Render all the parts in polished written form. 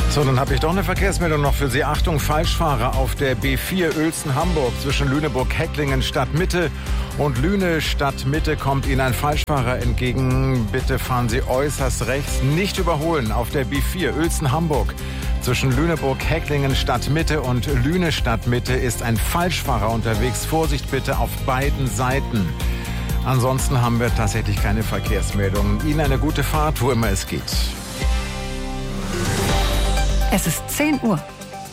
So, dann habe ich doch eine Verkehrsmeldung noch für Sie. Achtung, Falschfahrer auf der B4 Uelzen-Hamburg zwischen Lüneburg-Hecklingen Stadtmitte und Lüne Stadtmitte kommt Ihnen ein Falschfahrer entgegen. Bitte fahren Sie äußerst rechts, nicht überholen auf der B4 Uelzen-Hamburg. Zwischen Lüneburg-Hecklingen Stadtmitte und Lüne Stadtmitte ist ein Falschfahrer unterwegs. Vorsicht bitte auf beiden Seiten. Ansonsten haben wir tatsächlich keine Verkehrsmeldungen. Ihnen eine gute Fahrt, wo immer es geht. Es ist 10 Uhr.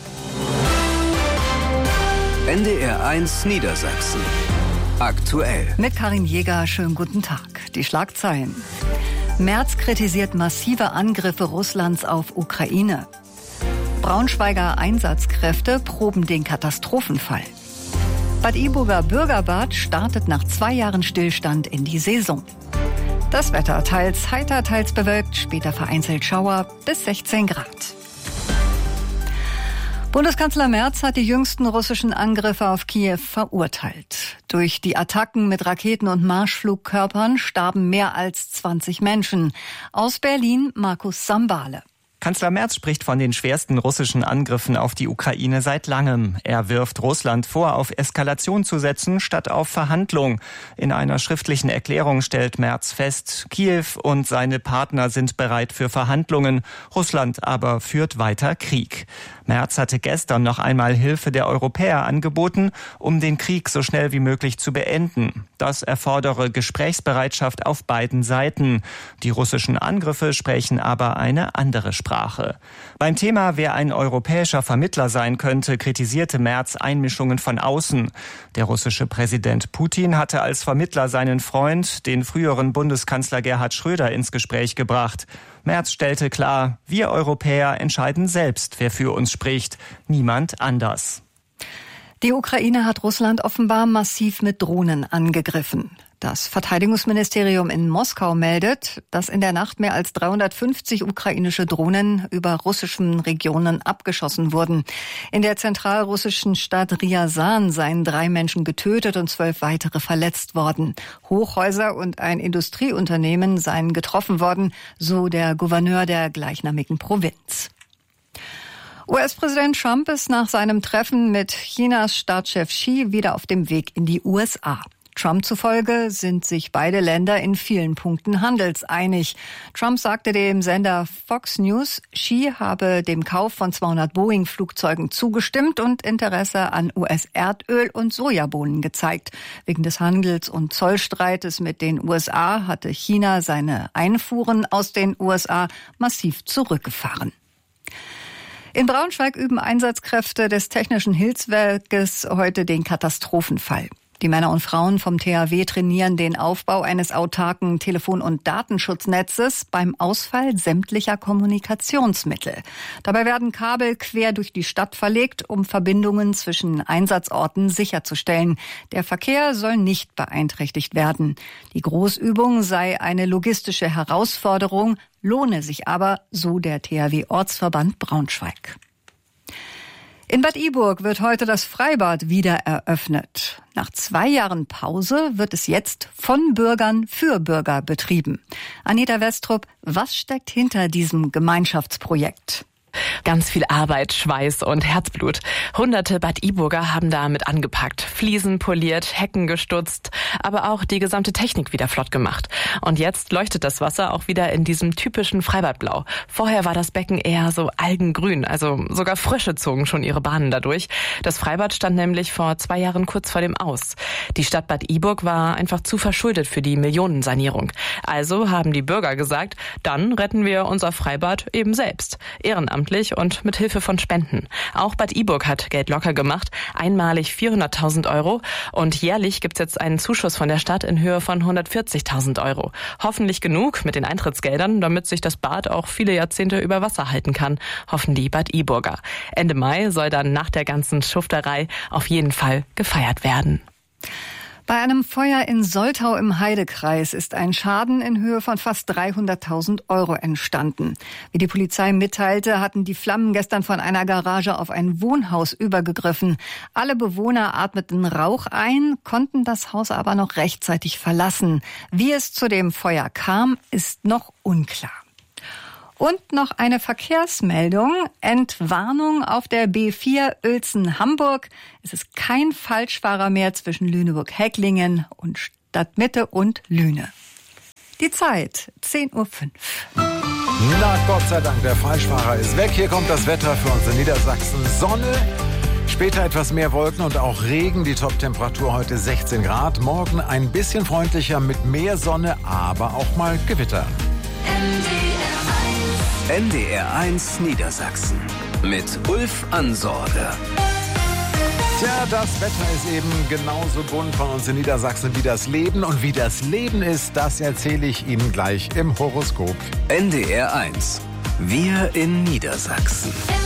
NDR 1 Niedersachsen. Aktuell. Mit Karin Jäger, schönen guten Tag. Die Schlagzeilen. Merz kritisiert massive Angriffe Russlands auf Ukraine. Braunschweiger Einsatzkräfte proben den Katastrophenfall. Bad Iburger Bürgerbad startet nach 2 Jahren Stillstand in die Saison. Das Wetter teils heiter, teils bewölkt, später vereinzelt Schauer bis 16 Grad. Bundeskanzler Merz hat die jüngsten russischen Angriffe auf Kiew verurteilt. Durch die Attacken mit Raketen und Marschflugkörpern starben mehr als 20 Menschen. Aus Berlin Markus Sambale. Kanzler Merz spricht von den schwersten russischen Angriffen auf die Ukraine seit langem. Er wirft Russland vor, auf Eskalation zu setzen, statt auf Verhandlung. In einer schriftlichen Erklärung stellt Merz fest, Kiew und seine Partner sind bereit für Verhandlungen. Russland aber führt weiter Krieg. Merz hatte gestern noch einmal Hilfe der Europäer angeboten, um den Krieg so schnell wie möglich zu beenden. Das erfordere Gesprächsbereitschaft auf beiden Seiten. Die russischen Angriffe sprechen aber eine andere Sprache. Beim Thema, wer ein europäischer Vermittler sein könnte, kritisierte Merz Einmischungen von außen. Der russische Präsident Putin hatte als Vermittler seinen Freund, den früheren Bundeskanzler Gerhard Schröder, ins Gespräch gebracht. Merz stellte klar, wir Europäer entscheiden selbst, wer für uns spricht, niemand anders. Die Ukraine hat Russland offenbar massiv mit Drohnen angegriffen. Das Verteidigungsministerium in Moskau meldet, dass in der Nacht mehr als 350 ukrainische Drohnen über russischen Regionen abgeschossen wurden. In der zentralrussischen Stadt Ryazan seien 3 Menschen getötet und 12 weitere verletzt worden. Hochhäuser und ein Industrieunternehmen seien getroffen worden, so der Gouverneur der gleichnamigen Provinz. US-Präsident Trump ist nach seinem Treffen mit Chinas Staatschef Xi wieder auf dem Weg in die USA. Trump zufolge sind sich beide Länder in vielen Punkten handelseinig. Trump sagte dem Sender Fox News, Xi habe dem Kauf von 200 Boeing-Flugzeugen zugestimmt und Interesse an US-Erdöl und Sojabohnen gezeigt. Wegen des Handels- und Zollstreites mit den USA hatte China seine Einfuhren aus den USA massiv zurückgefahren. In Braunschweig üben Einsatzkräfte des Technischen Hilfswerkes heute den Katastrophenfall. Die Männer und Frauen vom THW trainieren den Aufbau eines autarken Telefon- und Datenschutznetzes beim Ausfall sämtlicher Kommunikationsmittel. Dabei werden Kabel quer durch die Stadt verlegt, um Verbindungen zwischen Einsatzorten sicherzustellen. Der Verkehr soll nicht beeinträchtigt werden. Die Großübung sei eine logistische Herausforderung, lohne sich aber, so der THW-Ortsverband Braunschweig. In Bad Iburg wird heute das Freibad wieder eröffnet. Nach 2 Jahren Pause wird es jetzt von Bürgern für Bürger betrieben. Anita Westrup, was steckt hinter diesem Gemeinschaftsprojekt? Ganz viel Arbeit, Schweiß und Herzblut. Hunderte Bad Iburger haben damit angepackt. Fliesen poliert, Hecken gestutzt, aber auch die gesamte Technik wieder flott gemacht. Und jetzt leuchtet das Wasser auch wieder in diesem typischen Freibadblau. Vorher war das Becken eher so algengrün, also sogar Frösche zogen schon ihre Bahnen dadurch. Das Freibad stand nämlich vor 2 Jahren kurz vor dem Aus. Die Stadt Bad Iburg war einfach zu verschuldet für die Millionensanierung. Also haben die Bürger gesagt, dann retten wir unser Freibad eben selbst. Ehrenamtlich und mit Hilfe von Spenden. Auch Bad Iburg hat Geld locker gemacht, einmalig 400.000 € und jährlich gibt's jetzt einen Zuschuss von der Stadt in Höhe von 140.000 €. Hoffentlich genug mit den Eintrittsgeldern, damit sich das Bad auch viele Jahrzehnte über Wasser halten kann, hoffen die Bad Iburger. Ende Mai soll dann nach der ganzen Schufterei auf jeden Fall gefeiert werden. Bei einem Feuer in Soltau im Heidekreis ist ein Schaden in Höhe von fast 300.000 € entstanden. Wie die Polizei mitteilte, hatten die Flammen gestern von einer Garage auf ein Wohnhaus übergegriffen. Alle Bewohner atmeten Rauch ein, konnten das Haus aber noch rechtzeitig verlassen. Wie es zu dem Feuer kam, ist noch unklar. Und noch eine Verkehrsmeldung. Entwarnung auf der B4 Uelzen-Hamburg. Es ist kein Falschfahrer mehr zwischen Lüneburg-Hecklingen und Stadtmitte und Lüne. Die Zeit, 10:05 Uhr. Na Gott sei Dank, der Falschfahrer ist weg. Hier kommt das Wetter für uns in Niedersachsen. Sonne, später etwas mehr Wolken und auch Regen. Die Top-Temperatur heute 16 Grad. Morgen ein bisschen freundlicher mit mehr Sonne, aber auch mal Gewitter. NDR1 Niedersachsen mit Ulf Ansorge. Tja, das Wetter ist eben genauso bunt von uns in Niedersachsen wie das Leben. Und wie das Leben ist, das erzähle ich Ihnen gleich im Horoskop. NDR1. Wir in Niedersachsen.